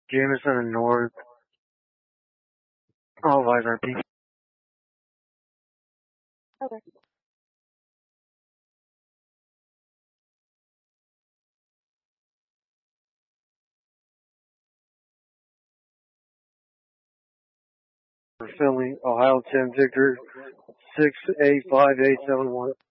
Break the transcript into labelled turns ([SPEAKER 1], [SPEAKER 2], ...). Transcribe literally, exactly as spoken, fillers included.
[SPEAKER 1] Jameson and North. All advise R P.
[SPEAKER 2] Okay.
[SPEAKER 1] For Philly, Ohio ten Victor, six eight five eight seven one.